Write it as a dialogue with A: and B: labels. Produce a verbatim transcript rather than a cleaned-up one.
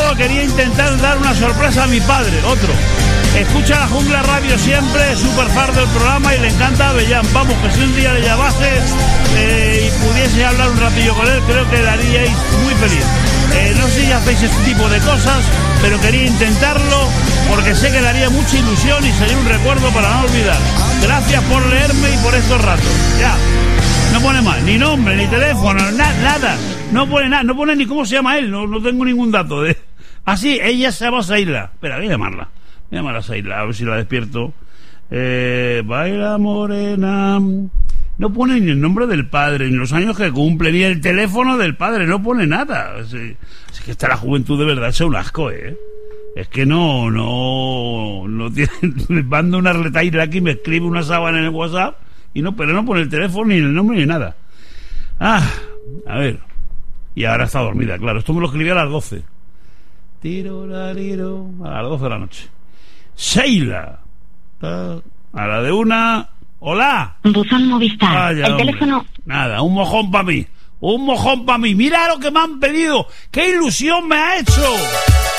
A: luego quería intentar dar una sorpresa a mi padre, otro. Escucha la Jungla Radio siempre, súper fan del programa y le encanta Avellán. Vamos, que si un día le llamase eh, y pudiese hablar un ratillo con él, creo que le haríais muy feliz. Eh, no sé si hacéis este tipo de cosas, pero quería intentarlo porque sé que le haría mucha ilusión y sería un recuerdo para no olvidar. Gracias por leerme y por estos ratos. Ya, no pone más, ni nombre, ni teléfono, na- nada. No pone nada, no pone ni cómo se llama él, no, no tengo ningún dato de... Ah, sí, ella se llama Saila. Espera, voy a llamarla. Voy a llamar a Saila, a ver si la despierto. Eh, baila morena... No pone ni el nombre del padre, ni los años que cumple, ni el teléfono del padre, no pone nada. Es, es que está la juventud de verdad, es un asco, ¿eh? Es que no, no... no tiene... Me manda una retaila aquí, me escribe una sábana en el WhatsApp, y no, pero no pone el teléfono, ni el nombre, ni nada. Ah, a ver... Y ahora está dormida, claro. Esto me lo escribí a las doce. Tiro, la, tiro, a las doce de la noche. Sheila. A la de una... ¡Hola!
B: Buzón Movistar.
A: Vaya,
B: el
A: hombre.
B: teléfono...
A: Nada, un mojón para mí. Un mojón para mí. Mira lo que me han pedido. ¡Qué ilusión me ha hecho!